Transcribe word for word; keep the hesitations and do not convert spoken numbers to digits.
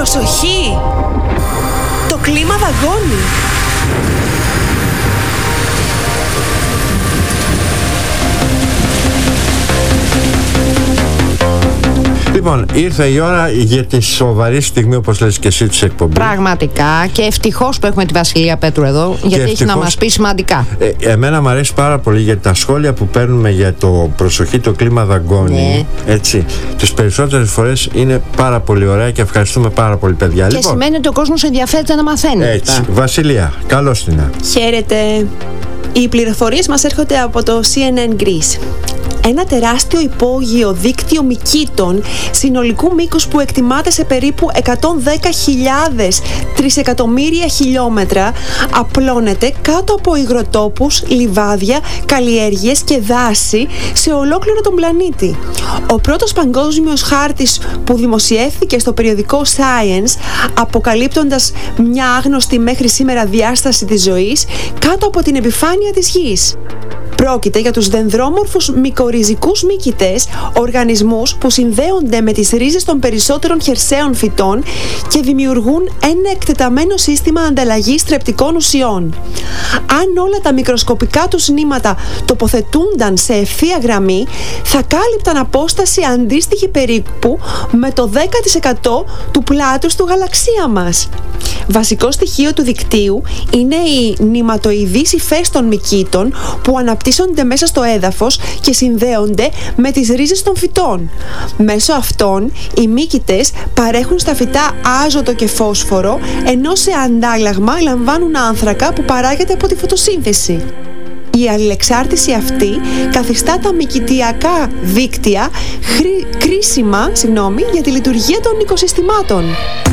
Προσοχή! Το κλίμα δαγκώνει. Λοιπόν, ήρθε η ώρα για τη σοβαρή στιγμή, όπως λες και εσύ, της εκπομπής. Πραγματικά, και ευτυχώς που έχουμε τη Βασιλεία Πέτρου εδώ, γιατί ευτυχώς, έχει να μας πει σημαντικά. Ε, εμένα μου αρέσει πάρα πολύ, γιατί τα σχόλια που παίρνουμε για το προσοχή, το κλίμα δαγκώνει, ναι. Έτσι, τις περισσότερες φορές είναι πάρα πολύ ωραία και ευχαριστούμε πάρα πολύ, παιδιά. Και λοιπόν, σημαίνει ότι ο κόσμος ενδιαφέρεται να μαθαίνει. Έτσι, Βασιλεία, καλώς την. Χαίρετε. Οι πληροφορίες μας έρχονται από το σι εν εν Greece. Ένα τεράστιο υπόγειο δίκτυο μικήτων συνολικού μήκους που εκτιμάται σε περίπου εκατόν δέκα χιλιάδες τρισεκατομμύρια χιλιόμετρα απλώνεται κάτω από υγροτόπους, λιβάδια, καλλιέργειες και δάση σε ολόκληρο τον πλανήτη. Ο πρώτος παγκόσμιος χάρτης που δημοσιεύθηκε στο περιοδικό Science, αποκαλύπτοντας μια άγνωστη μέχρι σήμερα διάσταση της ζωής κάτω από την επιφάνεια της Γης. Πρόκειται για τους δενδρόμορφους μικορριζικούς μύκητες, οργανισμούς που συνδέονται με τις ρίζες των περισσότερων χερσαίων φυτών και δημιουργούν ένα εκτεταμένο σύστημα ανταλλαγής θρεπτικών ουσιών. Αν όλα τα μικροσκοπικά τους νήματα τοποθετούνταν σε ευθεία γραμμή, θα κάλυπταν απόσταση αντίστοιχη περίπου με το δέκα τοις εκατό του πλάτους του γαλαξία μας. Βασικό στοιχείο του δικτύου είναι οι νηματοειδείς υφές των μικήτων που αναπτύσσονται μέσα στο έδαφος και συνδέονται με τις ρίζες των φυτών. Μέσω αυτών οι μύκητες παρέχουν στα φυτά άζωτο και φόσφορο, ενώ σε αντάλλαγμα λαμβάνουν άνθρακα που παράγεται από τη φωτοσύνθεση. Η αλληλεξάρτηση αυτή καθιστά τα μικητιακά δίκτυα χρή, κρίσιμα συγγνώμη, για τη λειτουργία των οικοσυστημάτων.